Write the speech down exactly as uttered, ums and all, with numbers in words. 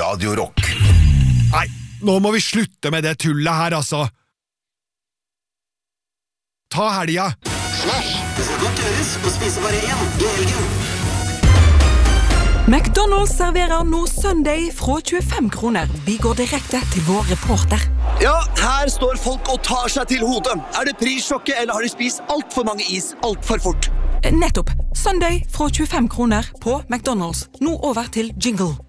Radio Rock. Nei, nå må vi slutte med det tullet her, altså. Ta helga. Smash! Det skal godt gjøres å spise bare én i helgen. McDonald's serverer nå Sunday fra tjuefem kroner. Vi går direkte til vår reporter. Ja, her står folk og tar seg til hodet. Er det prissjokket, eller har de spist alt for mange is alt for fort? Nettopp. Sunday fra tjuefem kroner på McDonald's. Nå over til jingle.